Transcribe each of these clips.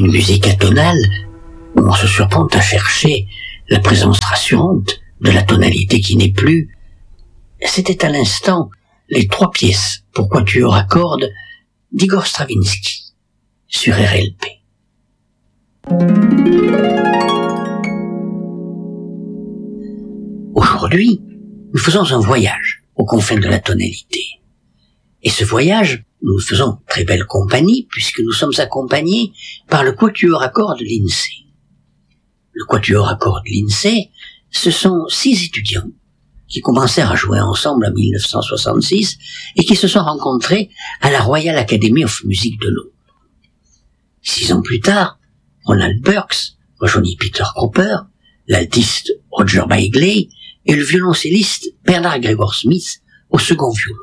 une musique atonale où on se surprend à chercher la présence rassurante de la tonalité qui n'est plus. C'était à l'instant les 3 pièces pour quatuor à cordes d'Igor Stravinsky sur RLP. Aujourd'hui, nous faisons un voyage aux confins de la tonalité. Et ce voyage, nous le faisons en très belle compagnie puisque nous sommes accompagnés par le quatuor à cordes l'INSEE. Le quatuor à cordes l'INSEE, ce sont 6 étudiants qui commencèrent à jouer ensemble en 1966 et qui se sont rencontrés à la Royal Academy of Music de Londres. 6 ans plus tard, Ronald Burks rejoignit Peter Cropper, l'altiste Roger Bagley et le violoncelliste Bernard Gregor Smith au second violon.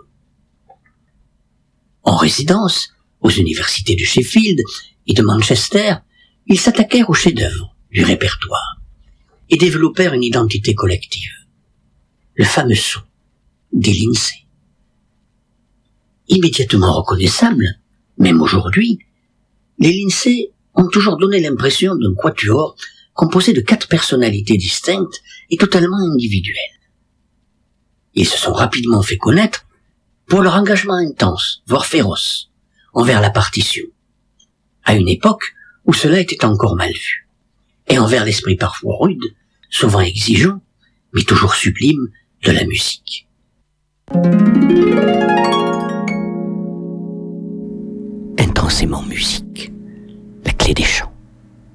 En résidence aux universités de Sheffield et de Manchester, ils s'attaquèrent aux chefs-d'œuvre du répertoire et développèrent une identité collective, le fameux son des Lindsay. Immédiatement reconnaissables, même aujourd'hui, les Lindsay ont toujours donné l'impression d'un quatuor composé de 4 personnalités distinctes et totalement individuelles. Ils se sont rapidement fait connaître pour leur engagement intense, voire féroce, envers la partition, à une époque où cela était encore mal vu, et envers l'esprit parfois rude, souvent exigeant, mais toujours sublime de la musique. Intensément musique, la clé des chants.